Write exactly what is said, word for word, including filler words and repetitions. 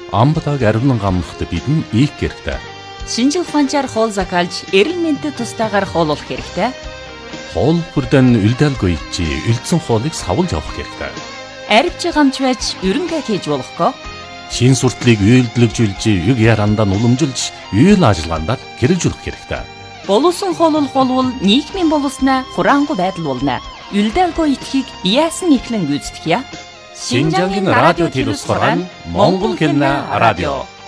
Амбатаг аривнан гамнахт бидэн их хэрэгтэй. Шинжил ухаанчаар хоол закалж, эрүүл мэндэд тустаагаар хооллох хэрэгтэй. Хоол бүрдэн үлдээлгүй чи үлдсэн хоолыг савлж авах хэрэгтэй. Арвч гамч байж ерөнхий хийж болохгүй. Шин суртлыг үйлдэлжүүлж, юг ярандаа уламжилж, үйл ажиллагаанд хэрэгжүүлэх хэрэгтэй. Боловсон хооллох болвол нийгмийн боловснаа хураангуй байдал болно. Үлдээлгүй итгэхийг яасан ихлэн гүйцэтгэе. Шинжангийн радио телевизээр Монгол хэлний радио